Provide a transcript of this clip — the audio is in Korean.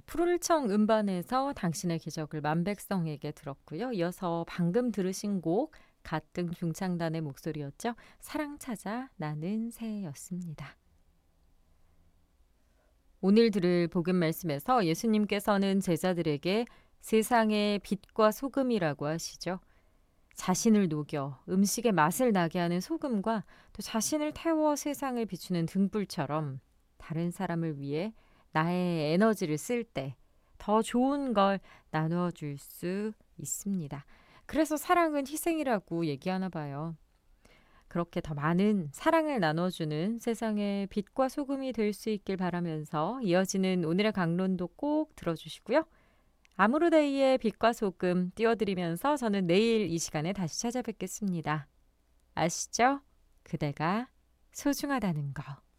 푸르청 음반에서 당신의 기적을 만백성에게 들었고요. 이어서 방금 들으신 곡 가등 중창단의 목소리였죠. 사랑 찾아 나는 새였습니다. 오늘 들을 복음 말씀에서 예수님께서는 제자들에게 세상의 빛과 소금이라고 하시죠. 자신을 녹여 음식의 맛을 나게 하는 소금과 또 자신을 태워 세상을 비추는 등불처럼 다른 사람을 위해 나의 에너지를 쓸 때 더 좋은 걸 나누어 줄 수 있습니다. 그래서 사랑은 희생이라고 얘기하나 봐요. 그렇게 더 많은 사랑을 나눠주는 세상의 빛과 소금이 될 수 있길 바라면서 이어지는 오늘의 강론도 꼭 들어주시고요. 아모르데이의 빛과 소금 띄워드리면서 저는 내일 이 시간에 다시 찾아뵙겠습니다. 아시죠? 그대가 소중하다는 거.